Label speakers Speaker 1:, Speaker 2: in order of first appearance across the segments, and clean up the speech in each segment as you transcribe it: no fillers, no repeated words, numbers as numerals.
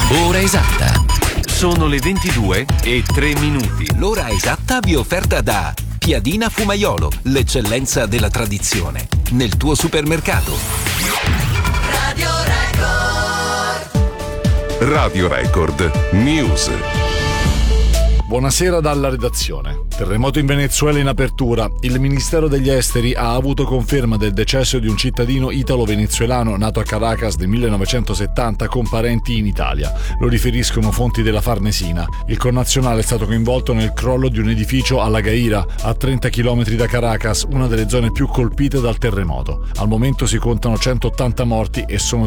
Speaker 1: Ora esatta. Sono le 22:03. L'ora esatta vi è offerta da Piadina Fumaiolo, l'eccellenza della tradizione, nel tuo supermercato.
Speaker 2: Radio Record.
Speaker 3: Radio Record News.
Speaker 4: Buonasera dalla redazione. Terremoto in Venezuela in apertura. Il Ministero degli Esteri ha avuto conferma del decesso di un cittadino italo-venezuelano nato a Caracas nel 1970 con parenti in Italia. Lo riferiscono fonti della Farnesina. Il connazionale è stato coinvolto nel crollo di un edificio a La Gaira, a 30 km da Caracas, una delle zone più colpite dal terremoto. Al momento si contano 180 morti e sono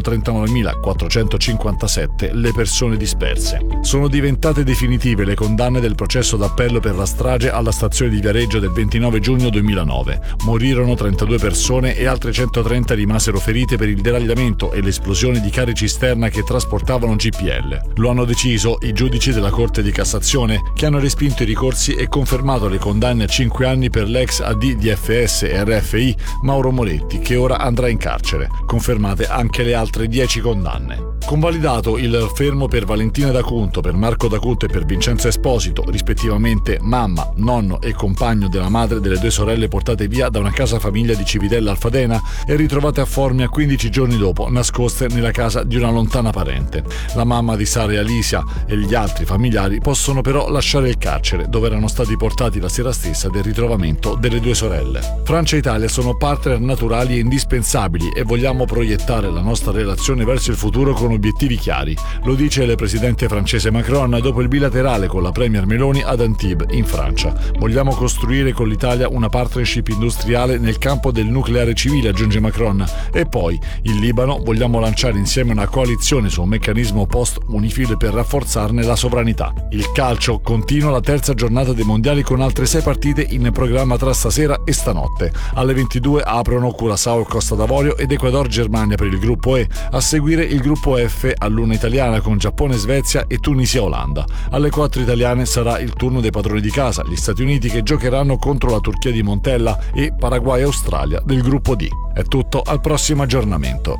Speaker 4: 39.457 le persone disperse. Sono diventate definitive le condanne del processo d'appello per la strage alla stazione di Viareggio del 29 giugno 2009. Morirono 32 persone e altre 130 rimasero ferite per il deragliamento e l'esplosione di carri cisterna che trasportavano GPL. Lo hanno deciso i giudici della Corte di Cassazione, che hanno respinto i ricorsi e confermato le condanne a 5 anni per l'ex AD di FS e RFI Mauro Moretti, che ora andrà in carcere. Confermate anche le altre 10 condanne. Convalidato il fermo per Valentina D'Acunto, per Marco D'Acunto e per Vincenzo Esposito, rispettivamente mamma, nonno e compagno della madre delle due sorelle portate via da una casa famiglia di Civitella Alfadena e ritrovate a Formia 15 giorni dopo, nascoste nella casa di una lontana parente. La mamma di Sara e Alicia e gli altri familiari possono però lasciare il carcere, dove erano stati portati la sera stessa del ritrovamento delle due sorelle. Francia e Italia sono partner naturali e indispensabili e vogliamo proiettare la nostra relazione verso il futuro con obiettivi chiari. Lo dice il presidente francese Macron dopo il bilaterale con la premier Meloni ad Antibes, in Francia. Vogliamo costruire con l'Italia una partnership industriale nel campo del nucleare civile, aggiunge Macron. E poi, in Libano, vogliamo lanciare insieme una coalizione su un meccanismo post-UNIFIL per rafforzarne la sovranità. Il calcio continua la terza giornata dei mondiali con altre 6 partite in programma tra stasera e stanotte. Alle 22 aprono Curaçao Costa d'Avorio ed Ecuador Germania per il gruppo E, a seguire il gruppo F all'1 italiana con Giappone Svezia e Tunisia Olanda. Alle 4 italiane sarà il turno dei padroni di casa, gli Stati Uniti, che giocheranno contro la Turchia di Montella, e Paraguay e Australia del gruppo D. È tutto, al prossimo aggiornamento.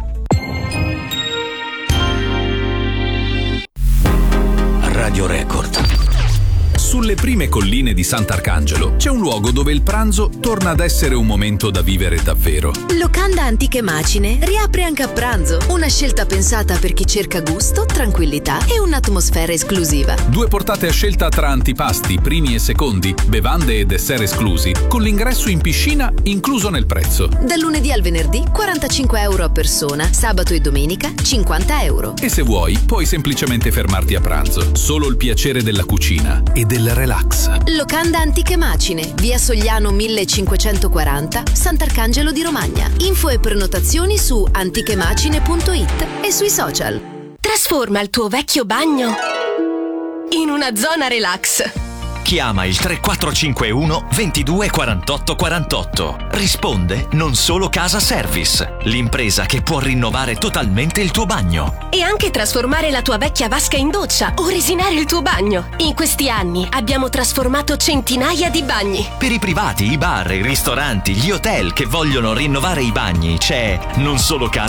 Speaker 1: Radio Record.
Speaker 5: Sulle prime colline di Sant'Arcangelo c'è un luogo dove il pranzo torna ad essere un momento da vivere davvero.
Speaker 6: Locanda Antiche Macine riapre anche a pranzo. Una scelta pensata per chi cerca gusto, tranquillità e un'atmosfera esclusiva.
Speaker 5: 2 portate a scelta tra antipasti, primi e secondi, bevande e dessert esclusi, con l'ingresso in piscina incluso nel prezzo.
Speaker 6: Dal lunedì al venerdì 45 euro a persona, sabato e domenica 50 euro.
Speaker 5: E se vuoi, puoi semplicemente fermarti a pranzo. Solo il piacere della cucina e del relax.
Speaker 6: Locanda Antiche Macine, via Sogliano 1540, Sant'Arcangelo di Romagna. Info e prenotazioni su antichemacine.it e sui social.
Speaker 7: Trasforma il tuo vecchio bagno in una zona relax.
Speaker 8: Chiama il 3451 22 48 48. Risponde Non Solo Casa Service, l'impresa che può rinnovare totalmente il tuo bagno.
Speaker 7: E anche trasformare la tua vecchia vasca in doccia o resinare il tuo bagno. In questi anni abbiamo trasformato centinaia di bagni.
Speaker 8: Per i privati, i bar, i ristoranti, gli hotel che vogliono rinnovare i bagni c'è Non Solo Casa